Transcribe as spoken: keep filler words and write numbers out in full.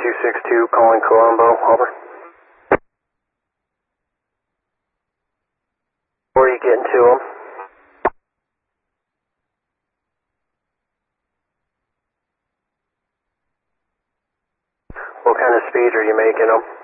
two six two calling Colombo, over. Where are you getting to him? What kind of speed are you making them?